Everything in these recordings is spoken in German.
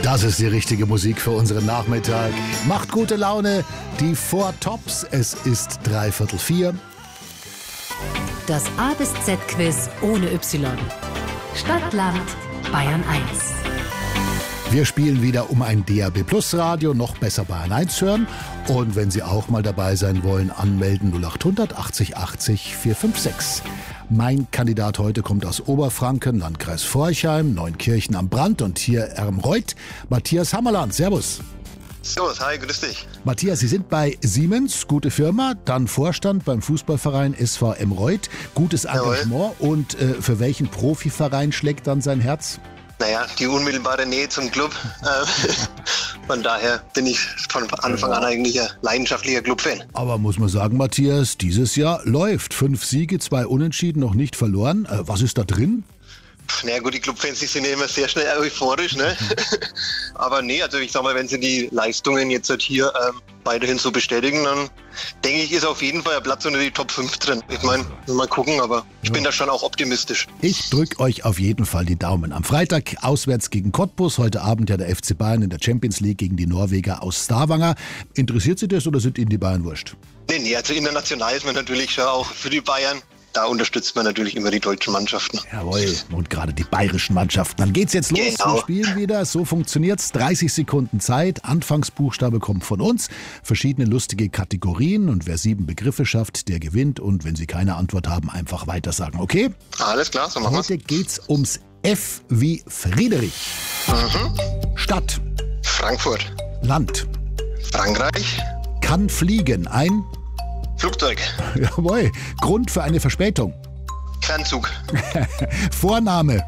Das ist die richtige Musik für unseren Nachmittag. Macht gute Laune, die Four Tops. Es ist 3:45. Das A bis Z-Quiz ohne Y. Stadt, Land, Bayern 1. Wir spielen wieder um ein DAB Plus Radio, noch besser Bayern 1 hören. Und wenn Sie auch mal dabei sein wollen, anmelden 0800 80 80 456. Mein Kandidat heute kommt aus Oberfranken, Landkreis Forchheim, Neunkirchen am Brand und hier Ermreuth. Matthias Hammerland, servus. Servus, hi, grüß dich. Matthias, Sie sind bei Siemens, gute Firma, dann Vorstand beim Fußballverein SV Ermreuth, gutes Engagement. Jawohl. Und für welchen Profiverein schlägt dann sein Herz? Naja, die unmittelbare Nähe zum Club. Von daher bin ich von Anfang an eigentlich ein leidenschaftlicher Clubfan. Aber muss man sagen, Matthias, dieses Jahr läuft. 5 Siege, 2 Unentschieden, noch nicht verloren. Was ist da drin? Naja gut, die Clubfans, die sind ja immer sehr schnell euphorisch, ne? Aber nee, also ich sag mal, wenn sie die Leistungen jetzt halt hier weiterhin so bestätigen, dann denke ich, ist auf jeden Fall ein Platz unter die Top 5 drin. Ich meine, mal gucken, aber ich bin da schon auch optimistisch. Ich drücke euch auf jeden Fall die Daumen. Am Freitag auswärts gegen Cottbus, heute Abend ja der FC Bayern in der Champions League gegen die Norweger aus Stavanger. Interessiert Sie das oder sind Ihnen die Bayern wurscht? Nee, also international ist man natürlich schon auch für die Bayern. Da unterstützt man natürlich immer die deutschen Mannschaften. Jawohl, und gerade die bayerischen Mannschaften. Dann geht's jetzt los, Genau. Wir spielen wieder. So funktioniert's. 30 Sekunden Zeit. Anfangsbuchstabe kommt von uns. Verschiedene lustige Kategorien. Und wer 7 Begriffe schafft, der gewinnt. Und wenn Sie keine Antwort haben, einfach weitersagen. Okay? Alles klar, so machen wir's. Heute geht's ums F wie Friedrich. Stadt. Frankfurt. Land. Frankreich. Kann fliegen. Ein. Flugzeug. Jawohl. Grund für eine Verspätung. Fernzug. Vorname.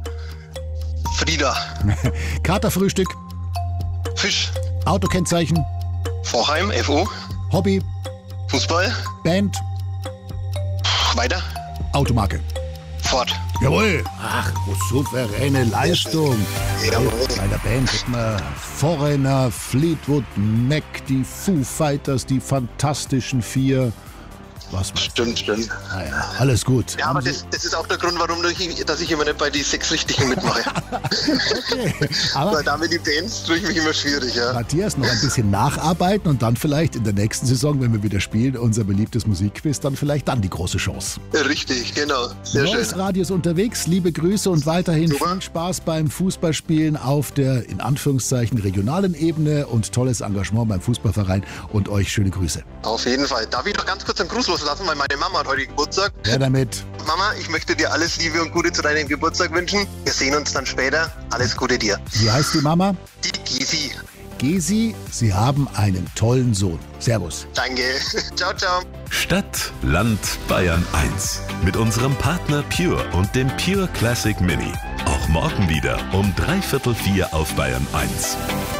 Frieda. Katerfrühstück. Fisch. Autokennzeichen. Vorheim. FO. Hobby. Fußball. Band. Weiter. Automarke. Ford. Jawohl. Ach, souveräne Leistung. Jawohl. Bei der Band hätten wir Foreigner, Fleetwood Mac, die Foo Fighters, die Fantastischen Vier. Was weiß ich. Stimmt. Naja, alles gut. Ja, aber das ist auch der Grund, warum dass ich immer nicht bei die 6 Richtigen mitmache. Okay. Aber Weil damit die Bands tue ich mich immer schwierig, ja. Matthias, noch ein bisschen nacharbeiten und dann vielleicht in der nächsten Saison, wenn wir wieder spielen, unser beliebtes Musikquiz, dann vielleicht dann die große Chance. Richtig, genau. Sehr Neues schön. Radio ist unterwegs. Liebe Grüße und weiterhin Super. viel Spaß beim Fußballspielen auf der, in Anführungszeichen, regionalen Ebene und tolles Engagement beim Fußballverein und euch schöne Grüße. Auf jeden Fall. Darf ich noch ganz kurz einen Gruß loslassen, weil meine Mama hat heute Geburtstag. Wer damit? Mama, ich möchte dir alles Liebe und Gute zu deinem Geburtstag wünschen. Wir sehen uns dann später. Alles Gute dir. Wie heißt die Mama? Die Gysi. Gesi, Sie haben einen tollen Sohn. Servus. Danke. Ciao. Stadt, Land, Bayern 1. Mit unserem Partner Pure und dem Pure Classic Mini. Auch morgen wieder um 3:45 auf Bayern 1.